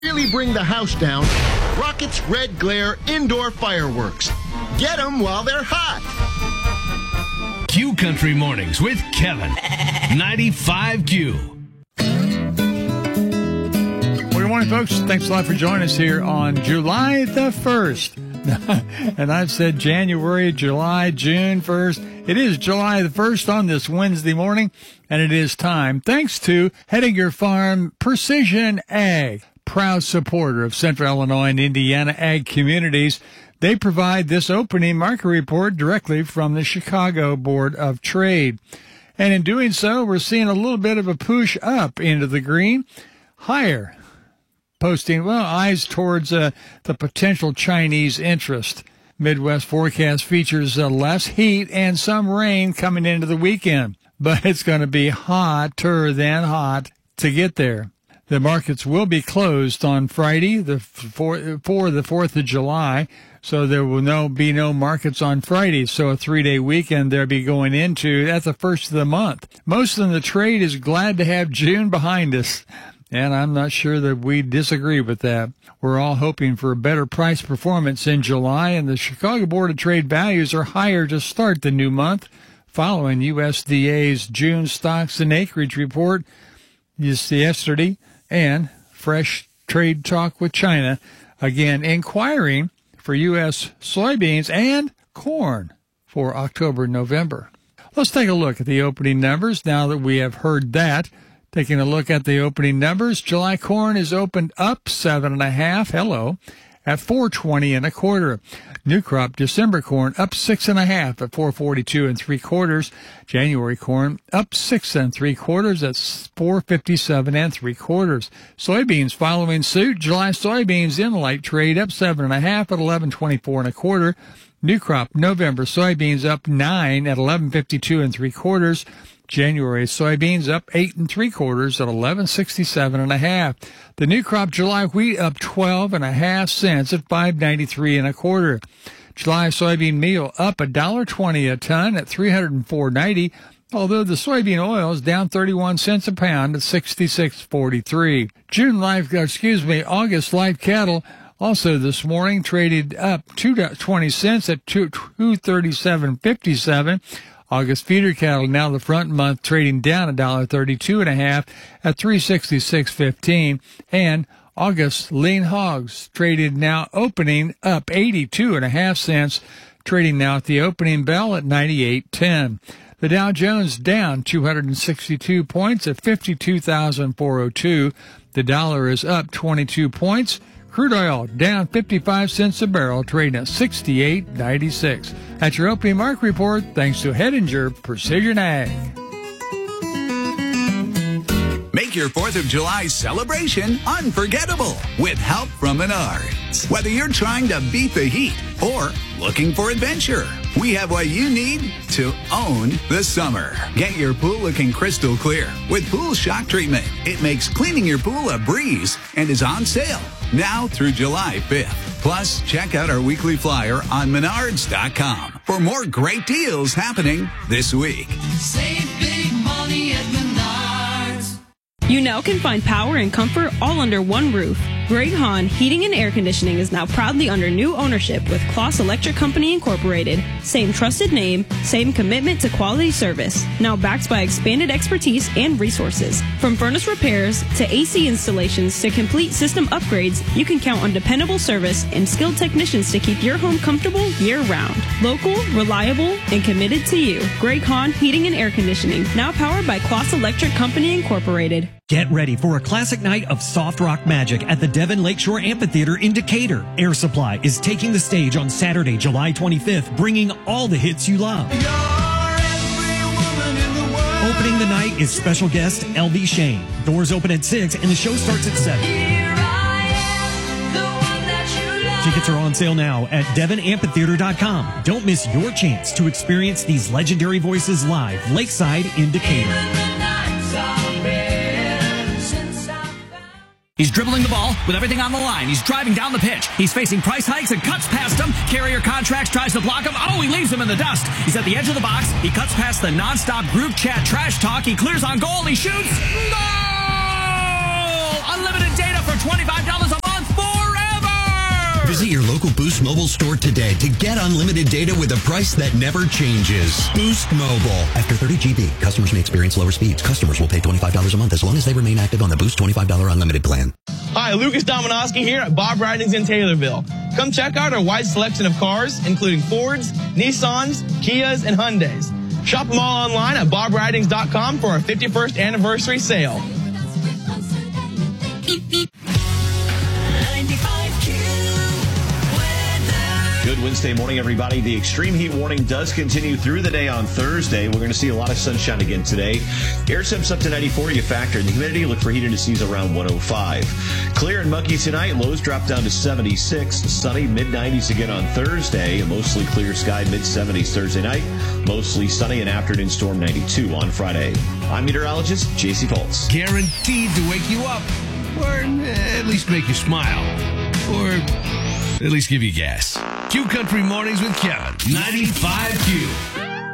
Really bring the house down. Rocket's Red Glare Indoor Fireworks. Get them while they're hot. Q Country Mornings with Kevin. 95Q. Well, good morning, folks. Thanks a lot for joining us here on July the 1st. And I've said January, July, June 1st. It is July the 1st on this Wednesday morning, and it is time, thanks to Hettinger Farm Precision Ag, proud supporter of Central Illinois and Indiana ag communities. They provide this opening market report directly from the Chicago Board of Trade. And in doing so, we're seeing a little bit of a push up into the green, higher, posting, eyes towards the potential Chinese interest. Midwest forecast features less heat and some rain coming into the weekend, but it's going to be hotter than hot to get there. The markets will be closed on Friday for the 4th of July, so there will be no markets on Friday. So a 3-day weekend they'll be going into at the first of the month. Most of the trade is glad to have June behind us, and I'm not sure that we disagree with that. We're all hoping for a better price performance in July, and the Chicago Board of Trade values are higher to start the new month, following USDA's June stocks and acreage report yesterday, and fresh trade talk with China, again inquiring for U.S. soybeans and corn for October, November. Let's take a look at the opening numbers now that we have heard that. Taking a look at the opening numbers, July corn is opened up 7.5. Hello. At 4.20 1/4. New crop December corn up 6.5 at 4.42 3/4. January corn up 6 3/4 at 4.57 3/4. Soybeans following suit. July soybeans in light trade up 7.5 at 11.24 1/4. New crop November soybeans up 9 at 11.52 3/4. January soybeans up 8 3/4 at 11.67 1/2. The new crop July wheat up 12.5 cents at 5.93 1/4. July soybean meal up $1.20 a ton at 304.90. Although the soybean oil is down 31 cents a pound at 66.43. August live cattle also this morning traded up 20 cents at 237.57. August feeder cattle now the front month trading down $1.32 1/2 at 366.15, and August lean hogs traded now opening up 82.5 cents, trading now at the opening bell at 98.10. The Dow Jones down 262 points at 52,402. The dollar is up 22 points. Crude oil down 55 cents a barrel, trading at 68.96. That's your opening market report, thanks to Hettinger Precision Ag. Make your 4th of July celebration unforgettable with help from Menards. Whether you're trying to beat the heat or looking for adventure, we have what you need to own the summer. Get your pool looking crystal clear with Pool Shock Treatment. It makes cleaning your pool a breeze and is on sale now through July 5th. Plus, check out our weekly flyer on Menards.com for more great deals happening this week. Save big money at Menards. You now can find power and comfort all under one roof. Greg Hahn Heating and Air Conditioning is now proudly under new ownership with Kloss Electric Company Incorporated. Same trusted name, same commitment to quality service. Now backed by expanded expertise and resources. From furnace repairs to AC installations to complete system upgrades, you can count on dependable service and skilled technicians to keep your home comfortable year-round. Local, reliable, and committed to you. Greg Hahn Heating and Air Conditioning, now powered by Kloss Electric Company Incorporated. Get ready for a classic night of soft rock magic at the Devon Lakeshore Amphitheater in Decatur. Air Supply is taking the stage on Saturday, July 25th, bringing all the hits you love. Opening the night is special guest L.B. Shane. Doors open at 6 and the show starts at 7. Tickets are on sale now at DevonAmphitheater.com. Don't miss your chance to experience these legendary voices live lakeside in Decatur. He's dribbling the ball with everything on the line. He's driving down the pitch. He's facing price hikes and cuts past him. Carrier Contracts tries to block him. Oh, he leaves him in the dust. He's at the edge of the box. He cuts past the nonstop group chat trash talk. He clears on goal. He shoots. Goal! Unlimited data for $25 a month forever! Visit your local Boost Mobile store today to get unlimited data with a price that never changes. Boost Mobile. After 30 GB, customers may experience lower speeds. Customers will pay $25 a month as long as they remain active on the Boost $25 unlimited plan. Hi, Lucas Dominowski here at Bob Ridings in Taylorville. Come check out our wide selection of cars, including Fords, Nissans, Kias, and Hyundais. Shop them all online at bobridings.com for our 51st anniversary sale. Good Wednesday morning, everybody. The extreme heat warning does continue through the day on Thursday. We're going to see a lot of sunshine again today. Air temps up to 94. You factor in the humidity. Look for heat indices around 105. Clear and muggy tonight. Lows drop down to 76. Sunny, mid-90s again on Thursday. A mostly clear sky, mid-70s Thursday night. Mostly sunny and afternoon storm 92 on Friday. I'm meteorologist JC Foltz. Guaranteed to wake you up, or at least make you smile, or at least give you gas. Q Country Mornings with Kevin, 95Q.